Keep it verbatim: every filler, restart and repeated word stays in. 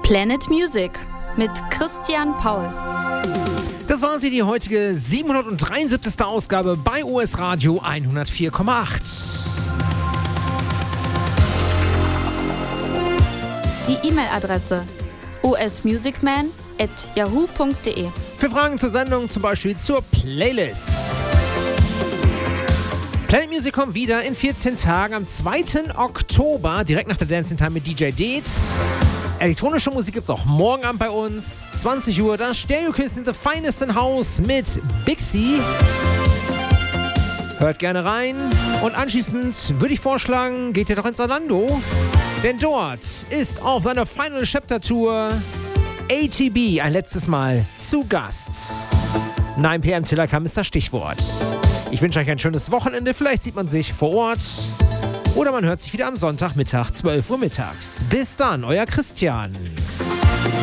Planet Music mit Christian Paul. Das war sie, die heutige siebenhundertdreiundsiebzigste Ausgabe bei O S Radio hundertvier Komma acht. Die E-Mail-Adresse osmusicman at yahoo punkt de. Für Fragen zur Sendung, zum Beispiel zur Playlist. Planet Music kommt wieder in vierzehn Tagen am zweiten Oktober, direkt nach der Dancing Time mit D J Deet. Elektronische Musik gibt es auch morgen Abend bei uns. zwanzig Uhr, das Stereo-Kiss in the Finest in House mit Bixi. Hört gerne rein. Und anschließend würde ich vorschlagen, geht ihr doch ins Zalando. Denn dort ist auf seiner Final Chapter Tour A T B ein letztes Mal zu Gast. neun p m till I come ist das Stichwort. Ich wünsche euch ein schönes Wochenende. Vielleicht sieht man sich vor Ort. Oder man hört sich wieder am Sonntagmittag, zwölf Uhr mittags. Bis dann, euer Christian.